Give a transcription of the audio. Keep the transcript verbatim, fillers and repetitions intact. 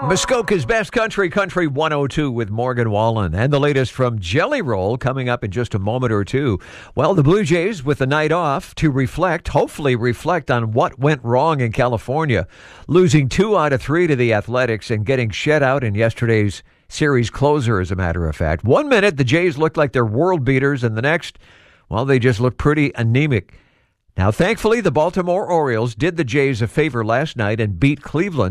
Muskoka's Best Country, Country one oh two with Morgan Wallen. And the latest from Jelly Roll coming up in just a moment or two. Well, the Blue Jays with the night off to reflect, hopefully reflect on what went wrong in California. Losing two out of three to the Athletics and getting shut out in yesterday's series closer, as a matter of fact. One minute, the Jays looked like they're world beaters, and the next, well, they just looked pretty anemic. Now, thankfully, the Baltimore Orioles did the Jays a favor last night and beat Cleveland